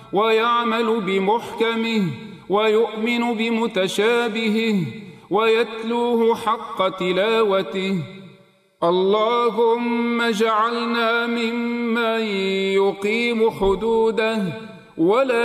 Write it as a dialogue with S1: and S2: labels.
S1: ويعمل بمحكمه ويؤمن بمتشابهه ويتلوه حق تلاوته. اللهم اجعلنا ممن يقيم حدوده ولا